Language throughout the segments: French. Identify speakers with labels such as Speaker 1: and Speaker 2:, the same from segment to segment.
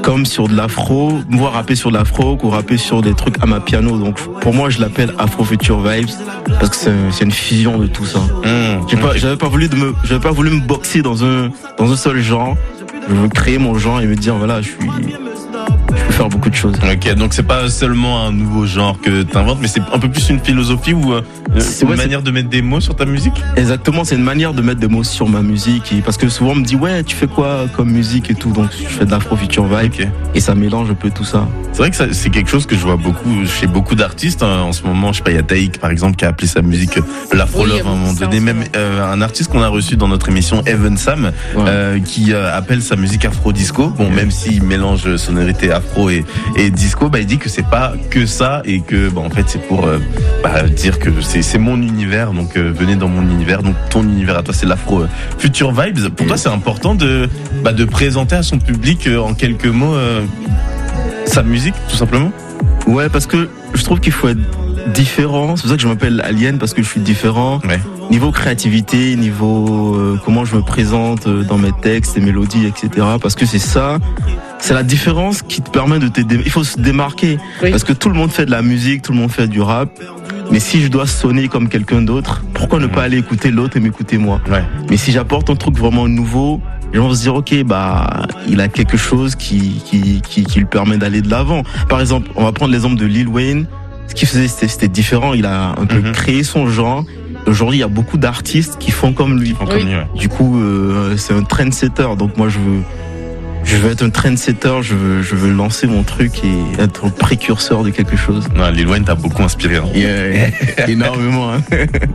Speaker 1: comme sur de l'afro, voir rapper sur de l'afro ou rapper sur des trucs amapiano. Donc pour moi, je l'appelle Afro Future Vibes parce que c'est une fusion de tout ça. J'avais pas voulu me boxer dans un seul genre. Je veux créer mon genre et me dire voilà, je peux faire beaucoup de choses.
Speaker 2: Ok, donc c'est pas seulement un nouveau genre que t'inventes, mais c'est un peu plus une philosophie ou une manière de mettre des mots sur ta musique.
Speaker 1: Exactement, c'est une manière de mettre des mots sur ma musique parce que souvent on me dit ouais, tu fais quoi comme musique et tout, donc je fais de l'Afro Future Vibe et ça mélange un peu tout ça.
Speaker 2: C'est vrai que c'est quelque chose que je vois beaucoup chez beaucoup d'artistes en ce moment. Je sais pas, il y a Taïk par exemple qui a appelé sa musique l'Afro Love à un moment donné. Même un artiste qu'on a reçu dans notre émission, Evan Sam, qui appelle sa musique Afro Disco. Bon, même s'il mélange sonorité afro et disco, il dit que c'est pas que ça et que en fait c'est pour dire que c'est mon univers, donc venez dans mon univers. Donc ton univers à toi c'est l'Afro Future Vibes. Pour toi c'est important de présenter à son public en quelques mots sa musique tout simplement.
Speaker 1: Ouais, parce que je trouve qu'il faut être différent. C'est pour ça que je m'appelle Alien, parce que je suis différent. Ouais. Niveau créativité, niveau comment je me présente dans mes textes et mélodies, etc. Parce que c'est la différence qui te permet de il faut se démarquer. Oui. Parce que tout le monde fait de la musique, tout le monde fait du rap. Mais si je dois sonner comme quelqu'un d'autre, pourquoi ne pas aller écouter l'autre et m'écouter moi? Ouais. Mais si j'apporte un truc vraiment nouveau, les gens vont se dire ok, il a quelque chose qui lui permet d'aller de l'avant. Par exemple, on va prendre l'exemple de Lil Wayne. Ce qu'il faisait, c'était différent. Il a un peu créé son genre. Aujourd'hui, il y a beaucoup d'artistes qui font comme lui. Du coup, c'est un trendsetter. Donc moi, je veux être un trendsetter. Je veux lancer mon truc et être un précurseur de quelque chose.
Speaker 2: Ouais, Lil Wayne t'a beaucoup inspiré. Hein.
Speaker 1: Yeah, énormément. Hein.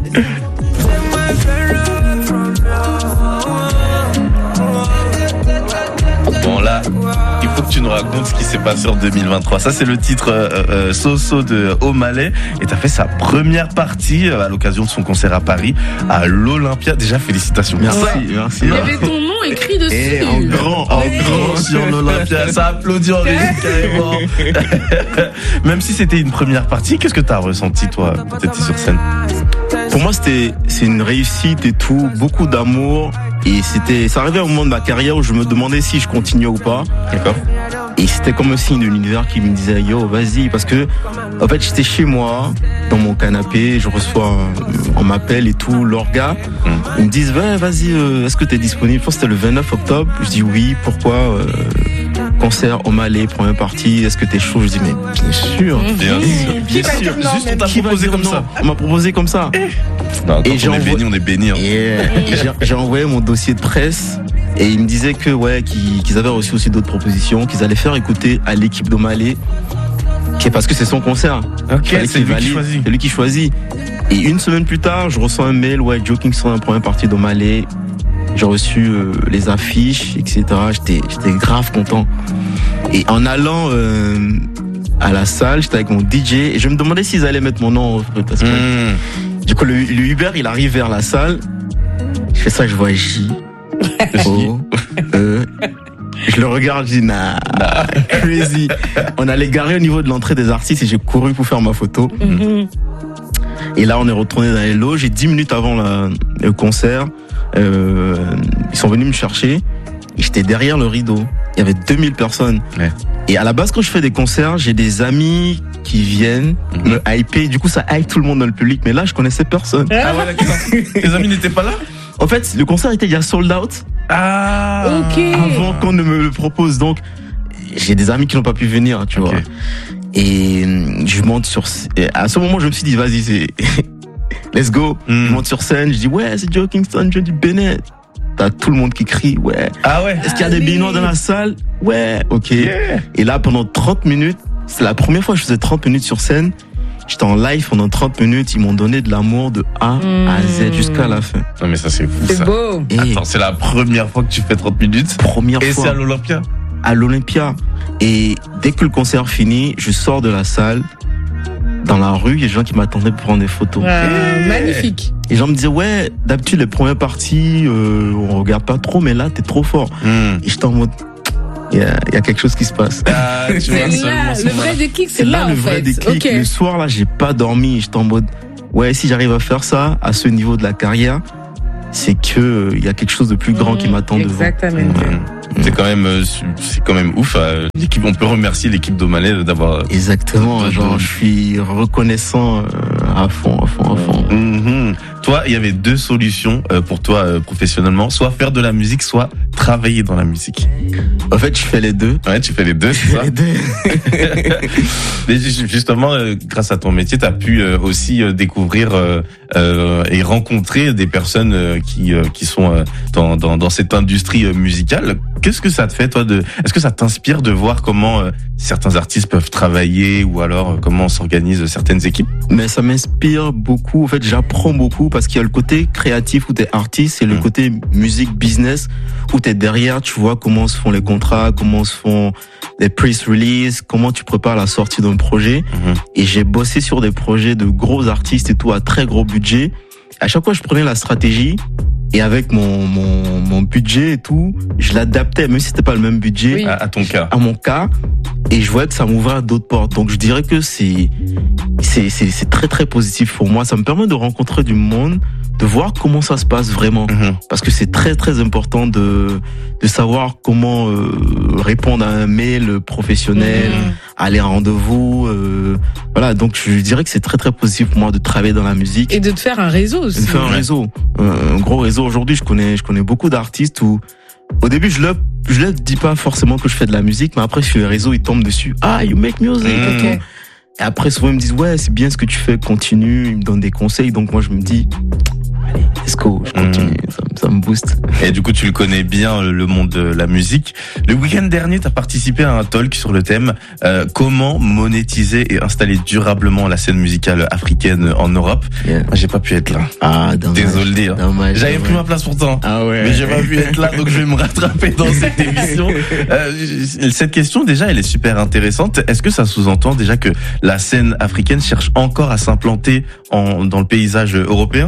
Speaker 2: Bon là, il faut que tu nous racontes ce qui s'est passé en 2023. Ça c'est le titre So de O'Malley et t'as fait sa première partie à l'occasion de son concert à Paris à l'Olympia. Déjà félicitations.
Speaker 1: Merci.
Speaker 3: Il y avait ton nom écrit dessus.
Speaker 1: Et en grand sur l'Olympia.
Speaker 2: Ça applaudit en régie carrément. Même si c'était une première partie, qu'est-ce que t'as ressenti toi quand t'étais sur scène?
Speaker 1: Pour moi c'est une réussite et tout, beaucoup d'amour. Et ça arrivait à un moment de ma carrière où je me demandais si je continuais ou pas.
Speaker 2: D'accord.
Speaker 1: Et c'était comme un signe de l'univers qui me disait yo, vas-y, parce que en fait j'étais chez moi dans mon canapé, je reçois on m'appelle et tout, l'orga. Ils me disent ouais, vas-y, est-ce que t'es disponible? Je pense que c'était le 29 octobre. Je dis oui, pourquoi concert O'Malley, première partie, est-ce que t'es chaud? Je dis mais bien sûr.
Speaker 2: Bien sûr. Juste on t'a proposé comme ça.
Speaker 1: On m'a proposé comme ça.
Speaker 2: Non, et on est béni. Hein.
Speaker 1: J'ai envoyé mon dossier de presse et ils me disaient que qu'ils avaient reçu aussi d'autres propositions, qu'ils allaient faire écouter à l'équipe d'O'Malley, parce que c'est son concert.
Speaker 2: Ok, c'est lui qui choisit.
Speaker 1: Et une semaine plus tard, je reçois un mail, Joking sur la première partie d'O'Malley. J'ai reçu les affiches, etc. J'étais grave content. Et en allant à la salle, j'étais avec mon DJ et je me demandais s'ils allaient mettre mon nom. Parce que du coup, le Uber, il arrive vers la salle. Je fais ça, je vois J. O. E. Je le regarde, je dis crazy. On allait garer au niveau de l'entrée des artistes et j'ai couru pour faire ma photo. Et là, on est retourné dans les loges et 10 minutes avant le concert, ils sont venus me chercher et j'étais derrière le rideau. Il y avait 2000 personnes. Ouais. Et à la base, quand je fais des concerts, j'ai des amis qui viennent me hyper. Du coup, ça hype tout le monde dans le public. Mais là, je connaissais personne.
Speaker 2: Ah ouais, d'accord. Tes amis n'étaient pas là?
Speaker 1: En fait, le concert était déjà sold out.
Speaker 2: Ah.
Speaker 3: Ok.
Speaker 1: Avant qu'on ne me le propose. Donc, j'ai des amis qui n'ont pas pu venir, tu vois. Et je monte sur. À ce moment, je me suis dit, vas-y, c'est let's go. Je monte sur scène. Je dis, ouais, c'est Joe Kingston, je dis Bennett. T'as tout le monde qui crie, ouais.
Speaker 2: Ah ouais.
Speaker 1: Est-ce qu'il y a des béninois dans la salle? Ouais, ok. Yeah. Et là, pendant 30 minutes, c'est la première fois que je faisais 30 minutes sur scène. J'étais en live pendant 30 minutes. Ils m'ont donné de l'amour de A à Z jusqu'à la fin.
Speaker 2: Non, mais ça, c'est fou,
Speaker 3: c'est
Speaker 2: ça.
Speaker 3: Beau.
Speaker 1: Et
Speaker 2: attends, c'est la première fois que tu fais 30 minutes?
Speaker 1: Première fois.
Speaker 2: Et c'est à l'Olympia?
Speaker 1: À l'Olympia. Et dès que le concert finit, je sors de la salle. Dans la rue, il y a des gens qui m'attendaient pour prendre des photos.
Speaker 3: Magnifique.
Speaker 1: Et les gens me disaient, ouais, d'habitude, les premières parties, on regarde pas trop, mais là, t'es trop fort. Et j'étais en mode, il y a quelque chose qui se passe.
Speaker 2: Ah, tu vois,
Speaker 3: là, le vrai déclic, c'est là,
Speaker 1: le vrai déclic. Okay. Le soir, là, j'ai pas dormi. J'étais en mode, ouais, si j'arrive à faire ça, à ce niveau de la carrière, c'est que il y a quelque chose de plus grand qui m'attend devant.
Speaker 3: Exactement.
Speaker 2: C'est quand même ouf. L'équipe, on peut remercier l'équipe d'O'Malley d'avoir.
Speaker 1: Exactement. Genre, je suis reconnaissant à fond.
Speaker 2: Mm-hmm. Toi, il y avait 2 solutions pour toi professionnellement, soit faire de la musique, soit travailler dans la musique.
Speaker 1: En fait, je fais les deux.
Speaker 2: Ouais, tu fais les deux, c'est ça.
Speaker 1: Les deux.
Speaker 2: Mais justement, grâce à ton métier, tu as pu aussi découvrir et rencontrer des personnes qui sont dans cette industrie musicale. Qu'est-ce que ça te fait, toi, est-ce que ça t'inspire de voir comment certains artistes peuvent travailler ou alors comment s'organisent certaines équipes?
Speaker 1: Mais ça m'inspire beaucoup. En fait, j'apprends beaucoup parce qu'il y a le côté créatif où t'es artiste et le côté musique business où t'es derrière, tu vois comment se font les contrats, comment se font les press release, comment tu prépares la sortie d'un projet. Et j'ai bossé sur des projets de gros artistes et tout à très gros budget. À chaque fois, je prenais la stratégie et avec mon budget et tout, je l'adaptais, même si c'était pas le même budget.
Speaker 3: Oui.
Speaker 2: À ton cas.
Speaker 1: À mon cas. Et je voyais que ça m'ouvrait à d'autres portes. Donc je dirais que c'est très très positif pour moi. Ça me permet de rencontrer du monde, de voir comment ça se passe vraiment. Parce que c'est très très important de savoir comment répondre à un mail professionnel, à les rendez-vous. Voilà, donc je dirais que c'est très très positif pour moi de travailler dans la musique.
Speaker 3: Et de te faire un réseau aussi.
Speaker 1: De faire un réseau, un gros réseau. Aujourd'hui, je connais beaucoup d'artistes où au début, je leur dis pas forcément que je fais de la musique, mais après sur les réseaux, ils tombent dessus. Ah, you make music.
Speaker 3: Okay.
Speaker 1: Et après, souvent, ils me disent, ouais, c'est bien ce que tu fais, continue. Ils me donnent des conseils. Donc, moi, je me dis, allez, let's go, je continue. Ça me booste.
Speaker 2: Et du coup, tu le connais bien, le monde de la musique. Le week-end dernier, tu as participé à un talk sur le thème comment monétiser et installer durablement la scène musicale africaine en Europe.
Speaker 1: Yeah.
Speaker 2: J'ai pas pu être là.
Speaker 1: Ah, dommage.
Speaker 2: Désolé.
Speaker 1: Dommage.
Speaker 2: J'avais pris ma place pourtant.
Speaker 1: Ah ouais.
Speaker 2: Mais j'ai pas pu être là, donc je vais me rattraper dans cette émission. Cette question, déjà, elle est super intéressante. Est-ce que ça sous-entend déjà que la scène africaine cherche encore à s'implanter dans le paysage européen?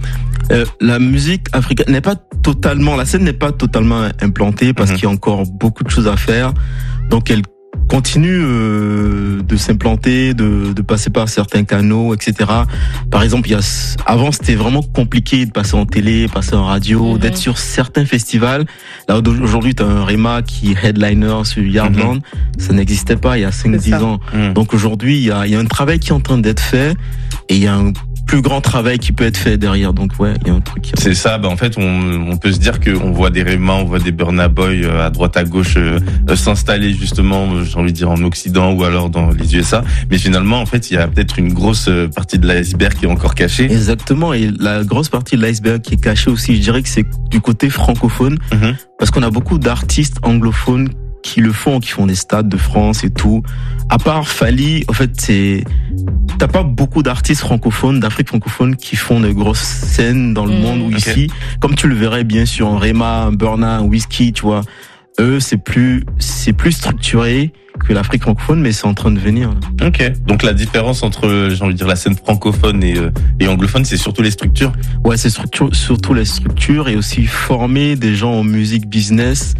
Speaker 1: La musique africaine n'est pas totalement, la scène n'est pas totalement implantée parce qu'il y a encore beaucoup de choses à faire. Donc elle continue de s'implanter, de passer par certains canaux, etc. Par exemple, avant c'était vraiment compliqué de passer en télé, passer en radio, d'être sur certains festivals. Là aujourd'hui, tu as un Rema qui est headliner sur Yardland. Ça n'existait pas il y a 5-10 ans. Donc aujourd'hui, il y a un travail qui est en train d'être fait et il y a un plus grand travail qui peut être fait derrière. Donc ouais, il y a un truc.
Speaker 2: C'est ça. En fait, on peut se dire qu'on voit des Rema, on voit des Burna Boy à droite à gauche s'installer justement, j'ai envie de dire en Occident ou alors dans les USA. Mais finalement, en fait, il y a peut-être une grosse partie de l'iceberg qui est encore cachée.
Speaker 1: Exactement. Et la grosse partie de l'iceberg qui est cachée aussi, je dirais que c'est du côté francophone, parce qu'on a beaucoup d'artistes anglophones qui font des stades de France et tout. À part Fally, en fait, t'as pas beaucoup d'artistes francophones, d'Afrique francophone qui font de grosses scènes dans le monde ou ici. Comme tu le verrais bien sûr en Rema, un Burna, un Whisky, tu vois. Eux, c'est plus structuré que l'Afrique francophone, mais c'est en train de venir.
Speaker 2: Ok. Donc la différence entre, j'ai envie de dire, la scène francophone et anglophone, c'est surtout les structures.
Speaker 1: Ouais, c'est surtout les structures et aussi former des gens en musique business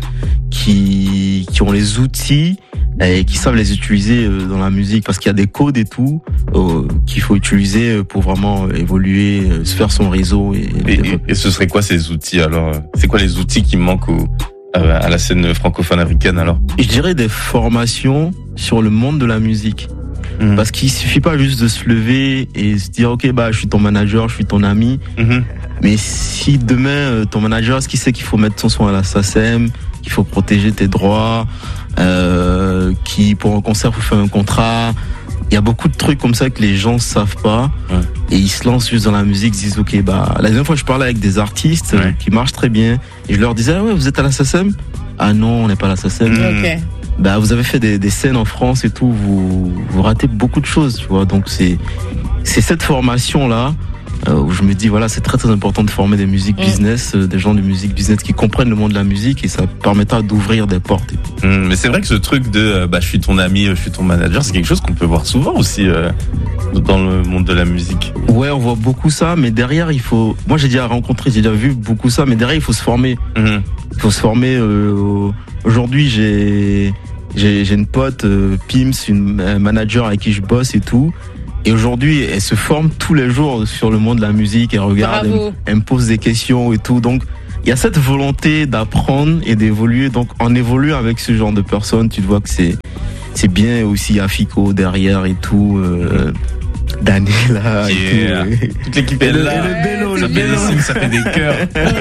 Speaker 1: qui ont les outils et qui savent les utiliser dans la musique, parce qu'il y a des codes et tout qu'il faut utiliser pour vraiment évoluer, se faire son réseau.
Speaker 2: Et ce serait quoi ces outils alors? C'est quoi les outils qui manquent à la scène francophone africaine alors?
Speaker 1: Je dirais des formations sur le monde de la musique. Parce qu'il suffit pas juste de se lever et se dire ok je suis ton manager, je suis ton ami. Mais si demain ton manager, est-ce qu'il sait qu'il faut mettre son son à la SACEM, qu'il faut protéger tes droits, qui pour un concert faut faire un contrat. Il y a beaucoup de trucs comme ça que les gens savent pas et ils se lancent juste dans la musique, ils se disent ok la dernière fois je parlais avec des artistes qui marchent très bien et je leur disais ouais vous êtes à la SACEM? Ah non on n'est pas à la SACEM. Vous avez fait des scènes en France et tout, vous ratez beaucoup de choses, tu vois. Donc c'est cette formation là où je me dis voilà, c'est très très important de former des musiques business, des gens de musique business qui comprennent le monde de la musique, et ça permettra d'ouvrir des portes.
Speaker 2: Mais c'est vrai que ce truc de je suis ton ami, je suis ton manager, c'est quelque chose qu'on peut voir souvent aussi dans le monde de la musique.
Speaker 1: Ouais, on voit beaucoup ça, mais derrière moi j'ai déjà vu beaucoup ça, mais derrière il faut se former. Il faut se former. Aujourd'hui j'ai une pote, Pims, une manager avec qui je bosse et tout. Et aujourd'hui, elle se forme tous les jours sur le monde de la musique, elle regarde, elle me pose des questions et tout. Donc, il y a cette volonté d'apprendre et d'évoluer. Donc, en évoluant avec ce genre de personnes, tu vois que c'est bien aussi. Afiko derrière et tout. Daniela et tout.
Speaker 2: Toute l'équipe est là.
Speaker 1: Le Bello,
Speaker 2: ça fait des cœurs.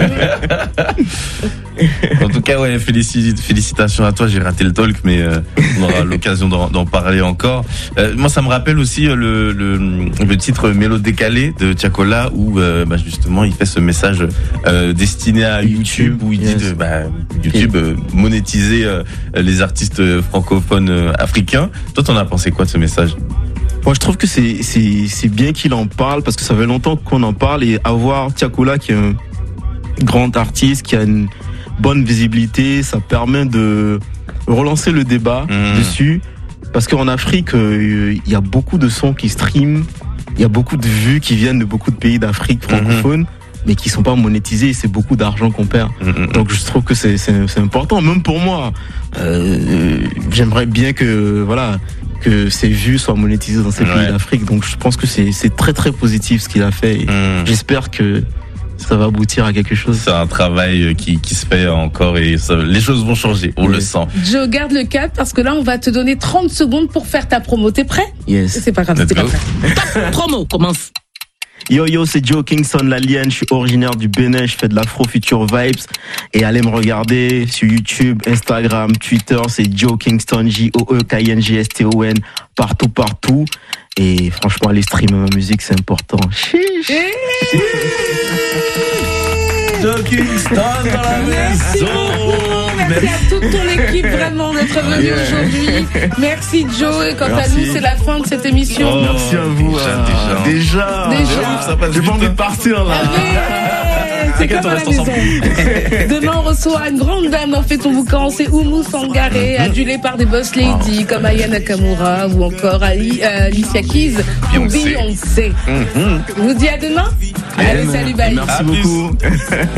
Speaker 2: En tout cas, ouais, félicitations à toi. J'ai raté le talk, mais on aura l'occasion d'en parler encore. Moi, ça me rappelle aussi le titre Mélo décalé de Tiakola, où justement il fait ce message destiné à YouTube, où il dit YouTube monétiser les artistes francophones africains. Toi, t'en as pensé quoi de ce message?
Speaker 1: Moi, je trouve que c'est bien qu'il en parle, parce que ça fait longtemps qu'on en parle, et avoir Tiakola qui est un grand artiste, qui a une bonne visibilité, ça permet de relancer le débat dessus, parce qu'en Afrique, il y a beaucoup de sons qui streament, il y a beaucoup de vues qui viennent de beaucoup de pays d'Afrique francophone, mais qui sont pas monétisés, et c'est beaucoup d'argent qu'on perd. Donc je trouve que c'est important, même pour moi. J'aimerais bien que que ces vues soient monétisées dans ces pays d'Afrique. Donc je pense que c'est très très positif ce qu'il a fait. Et j'espère que ça va aboutir à quelque chose.
Speaker 2: C'est un travail qui se fait encore, et les choses vont changer, on le sent.
Speaker 3: Joe, garde le cap, parce que là on va te donner 30 secondes pour faire ta promo. T'es prêt?
Speaker 1: Yes.
Speaker 3: C'est pas grave, t'es pas prêt.
Speaker 4: Promo commence.
Speaker 1: Yo, c'est Joe Kingston l'Alien, je suis originaire du Bénin, je fais de l'Afro Future Vibes, et allez me regarder sur YouTube, Instagram, Twitter, c'est Joe Kingston, JoeKingston, partout, et franchement allez streamer ma musique, c'est important.
Speaker 2: Joe Kingston dans la maison.
Speaker 3: Merci à toute ton équipe vraiment d'être venue aujourd'hui. Merci Joe, et quant à nous c'est la fin de cette émission.
Speaker 1: Merci à vous. Déjà. J'ai pas envie de partir là.
Speaker 3: C'est comme à la maison. Demain on reçoit une grande dame dans Fais ton boucan, c'est Oumou Sangaré, adulée par des boss ladies comme Aya Nakamura ou encore Alicia Keys ou Beyoncé. Je vous dis à demain. Allez, salut, bye.
Speaker 1: Merci beaucoup.